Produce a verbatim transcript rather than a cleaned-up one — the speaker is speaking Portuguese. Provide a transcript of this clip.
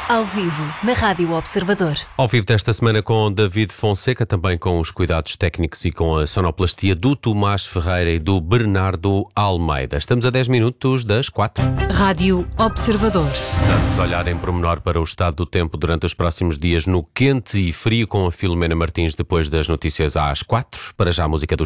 Ao vivo, na Rádio Observador. Ao vivo desta semana com David Fonseca, também com os cuidados técnicos e com a sonoplastia do Tomás Ferreira e do Bernardo Almeida. Estamos a dez minutos das quatro. Rádio Observador. Vamos olhar em pormenor para o estado do tempo durante os próximos dias no quente e frio com a Filomena Martins depois das notícias às quatro. Para já a música dos